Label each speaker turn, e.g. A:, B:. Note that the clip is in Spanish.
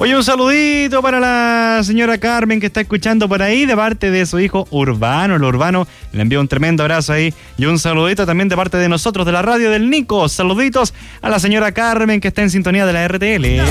A: Oye, un saludito para la señora Carmen que está escuchando por ahí de parte de su hijo Urbano. El Urbano le envía un tremendo abrazo ahí y un saludito también de parte de nosotros de la radio del Nico. Saluditos a la señora Carmen que está en sintonía de la RTL.